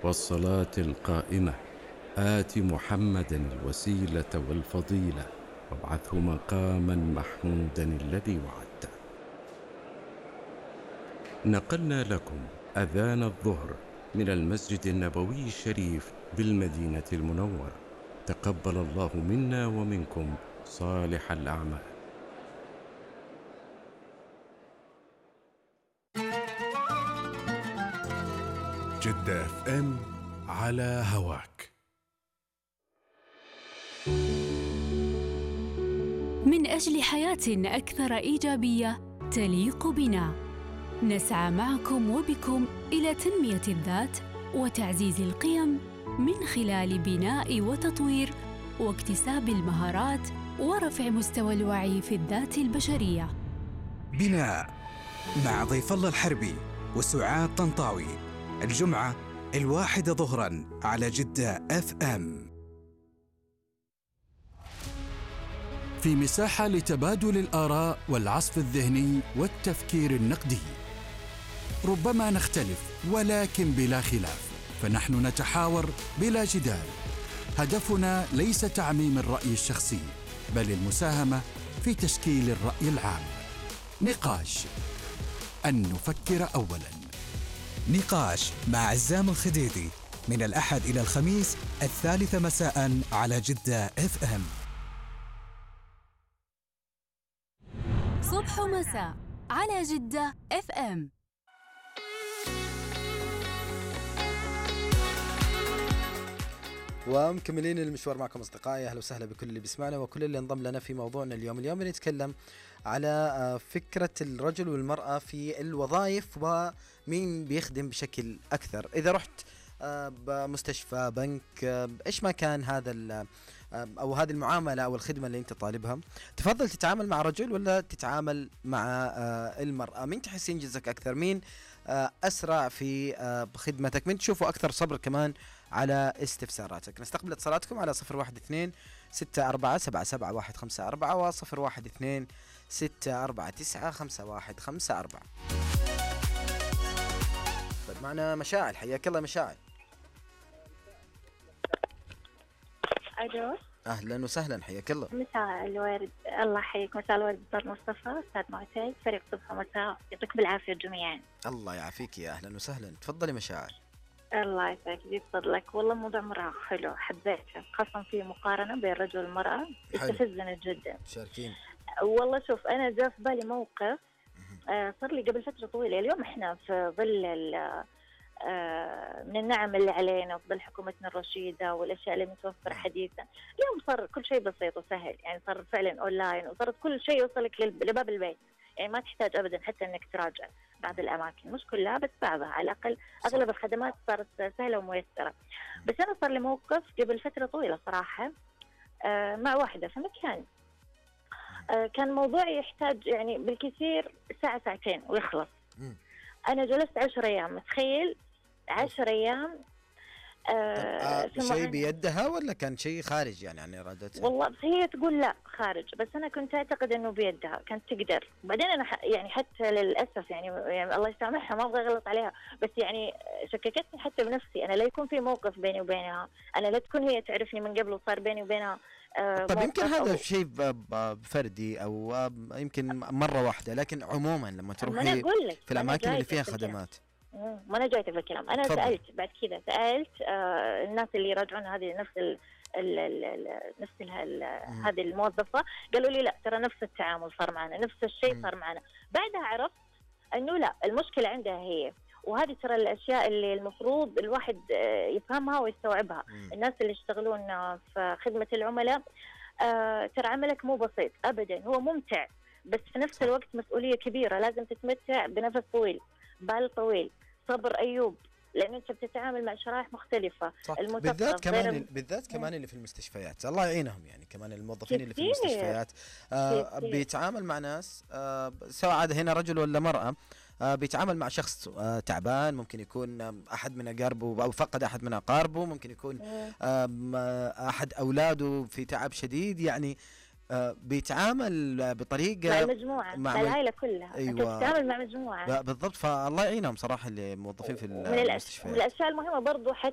والصلاة القائمة آت محمدا الوسيلة والفضيلة وابعثه مقاما محمودا الذي وعدته. نقلنا لكم أذان الظهر من المسجد النبوي الشريف بالمدينة المنورة. تقبل الله منا ومنكم صالح الأعمال. جدة FM على هواك. من أجل حياة أكثر إيجابية تليق بنا، نسعى معكم وبكم إلى تنمية الذات وتعزيز القيم من خلال بناء وتطوير واكتساب المهارات ورفع مستوى الوعي في الذات البشرية. بناء مع ضيف الله الحربي وسعاد طنطاوي، الجمعة 1 ظهراً على جدة FM. في مساحة لتبادل الآراء والعصف الذهني والتفكير النقدي. ربما نختلف ولكن بلا خلاف، فنحن نتحاور بلا جدال. هدفنا ليس تعميم الرأي الشخصي، بل المساهمة في تشكيل الرأي العام. نقاش، أن نفكر أولاً. نقاش مع عزام الخديدي من الأحد إلى الخميس 3 مساء على جدة FM. صبح ومساء على جدة FM. ومكملين المشوار معكم أصدقائي. أهلا وسهلا بكل اللي بيسمعنا وكل اللي انضم لنا في موضوعنا اليوم بنتكلم على فكرة الرجل والمرأة في الوظائف ومين بيخدم بشكل أكثر. إذا رحت بمستشفى، بنك، إيش ما كان هذا أو هذه المعاملة أو الخدمة اللي أنت طالبها، تفضل تتعامل مع رجل ولا تتعامل مع المرأة؟ مين تحس ينجزك أكثر؟ مين أسرع في خدمتك؟ مين تشوفه أكثر صبر كمان على استفساراتك؟ نستقبل اتصالاتكم على 012-64-77-154 و012-649-5154. طيب معنا مشاعل، حياك الله مشاعل. ألو، أهلا وسهلا، حياك الله. مساء الورد، الله يحييك. مساء الورد أستاذ مصطفى، أستاذ معتز، فريق صبح ومساء، يعطيك بالعافية جميعا. الله يعافيك، يا أهلا وسهلا، تفضلي مشاعل. الله يسعدك، يزيد فضلك. والله موضوع مرة حلو، حبيته، خاصة في مقارنة بين الرجل والمرأة يستفزنا جدا. شاركين. والله شوف، أنا جاء في بالي موقف صار لي قبل فترة طويلة. اليوم إحنا في ظل من النعم اللي علينا وفي ظل حكومتنا الرشيدة والأشياء اللي متوفرة حديثا، اليوم صار كل شيء بسيط وسهل، يعني صار فعلا أونلاين، وصارت كل شيء يوصلك لباب البيت، يعني ما تحتاج أبدا حتى أنك تراجع بعض الأماكن، مش كلها بس بعضها على الأقل. أغلب الخدمات صارت سهلة وميسرة. بس أنا صار لي موقف قبل فترة طويلة صراحة مع واحدة في مكان، كان موضوع يحتاج يعني بالكثير ساعة ساعتين ويخلص. أنا جلست 10 أيام، متخيل 10 أيام. شيء بيدها ولا كان شيء خارج يعني عن إرادتها؟ والله هي تقول لا خارج، بس أنا كنت أعتقد إنه بيدها، كانت تقدر. بعدين أنا يعني حتى للأسف يعني الله يسامحها، ما أبغى أغلط عليها، بس يعني شككتني حتى بنفسي. أنا لا يكون في موقف بيني وبينها، أنا لا تكون هي تعرفني من قبل وصار بيني وبينها طب يمكن هذا شيء فردي أو يمكن مرة واحدة، لكن عموما لما تروحي في الأماكن اللي فيها خدمات. ما أنا جايتك بالكلام. أنا فضل. سألت بعد كذا، سألت الناس اللي يراجعون هذه هذه الموظفة، قالوا لي لا ترى نفس التعامل صار معنا، نفس الشيء صار معنا. بعدها عرفت أنه لا، المشكلة عندها هي، وهذه ترى الأشياء اللي المفروض الواحد يفهمها ويستوعبها. الناس اللي يشتغلون في خدمة العملاء ترى عملك مو بسيط أبدا، هو ممتع، بس في نفس الوقت مسؤولية كبيرة، لازم تتمتع بنفس طويل، بال طويل، صبر أيوب، لأنه أنت بتتعامل مع شرائح مختلفة. بالذات كمان اللي في المستشفيات، الله يعينهم، يعني كمان الموظفين اللي في المستشفيات بيتعامل مع ناس سواء عاد هنا رجل ولا مرأة، بيتعامل مع شخص تعبان، ممكن يكون أحد من أقاربه أو فقد أحد من أقاربه، ممكن يكون أحد أولاده في تعب شديد، يعني بيتعامل بطريقة مع المجموعة، مع العائلة كلها. أيوة. أنت بتتعامل مع مجموعة بالضبط. فالله يعينهم صراحة اللي موظفين في المستشفيات. من الأشياء المهمة برضو حتى